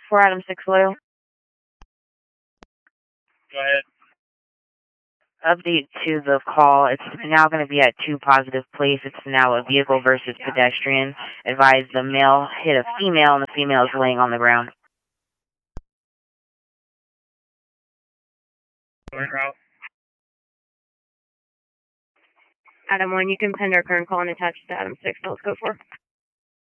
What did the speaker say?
For Adam 6 Loyal. Go ahead. Update to the call. It's now going to be at 2 Positive Place. It's now a vehicle versus pedestrian. Advise the male hit a female and the female is laying on the ground. Adam 1, you can pin our current call and attach to Adam 6. Let's go for.